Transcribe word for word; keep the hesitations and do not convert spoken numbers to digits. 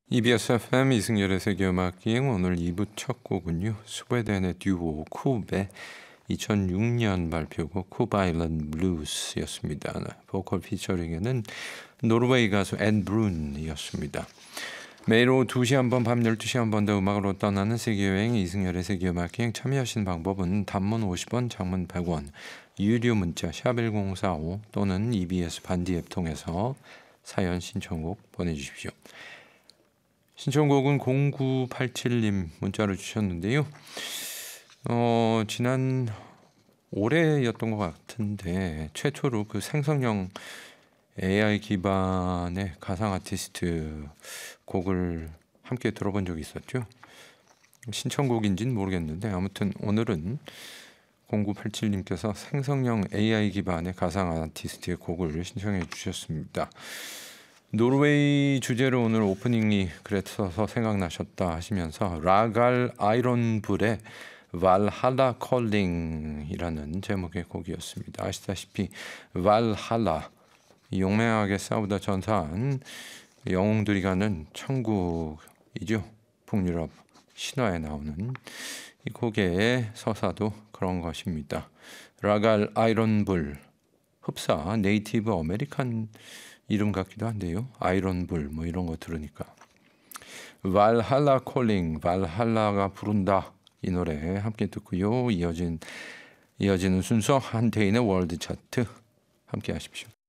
이비에스 에프엠 이승열의 세계음악기행 오늘 이 부 첫 곡은요. 스웨덴의 듀오 쿱의 이천육 년 발표곡 쿱 아일랜드 블루스였습니다. 보컬 피처링에는 노르웨이 가수 앤 브룬이었습니다. 매일 오후 두 시 한 번, 밤 열두 시 한 번 더 음악으로 떠나는 세계여행 이승열의 세계음악기행 참여하신 방법은 단문 오십 원, 장문 백 원, 유료 문자 샵 일공사오 또는 이비에스 반디 앱 통해서 사연 신청곡 보내주십시오. 신청곡은 공구팔칠 님 문자를 주셨는데요. 어, 지난 올해였던 것 같은데 최초로 그 생성형 에이아이 기반의 가상 아티스트 곡을 함께 들어본 적이 있었죠. 신청곡인지는 모르겠는데 아무튼 오늘은 공구팔칠 님께서 생성형 에이아이 기반의 가상 아티스트의 곡을 신청해 주셨습니다. 노르웨이 주제로 오늘 오프닝이 그래서 생각나셨다 하시면서 라갈 아이론불의 발할라 콜링이라는 제목의 곡이었습니다. 아시다시피 발할라, 용맹하게 싸우다 전사한 영웅들이 가는 천국이죠. 북유럽 신화에 나오는 이 곡의 서사도 그런 것입니다. 라갈 아이론불, 흡사 네이티브 아메리칸 이름 같기도 한데요. 아이론불 뭐 이런 거 들으니까 발할라 콜링, 발할라가 부른다, 이 노래 함께 듣고요. 이어진 이어지는 순서 한태인의 월드 차트 함께 하십시오.